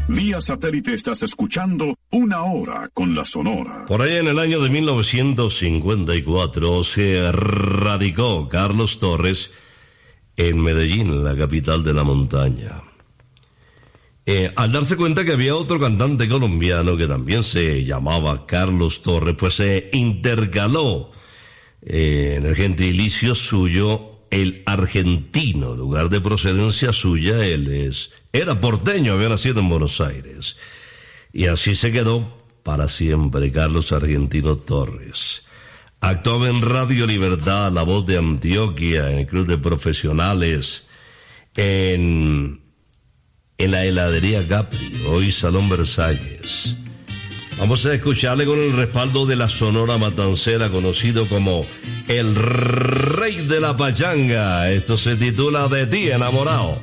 Vía satélite estás escuchando Una Hora con la Sonora. Por ahí en el año de 1954 se radicó Carlos Torres en Medellín, la capital de la montaña. Al darse cuenta que había otro cantante colombiano que también se llamaba Carlos Torres, pues se intercaló en el gentilicio suyo el argentino, lugar de procedencia suya. Era porteño, había nacido en Buenos Aires. Y así se quedó para siempre Carlos Argentino Torres. Actuaba en Radio Libertad, La Voz de Antioquia, en el Club de Profesionales, en la heladería Capri, hoy Salón Versalles. Vamos a escucharle con el respaldo de la Sonora Matancera, conocido como el Rey de la Pachanga. Esto se titula De ti enamorado.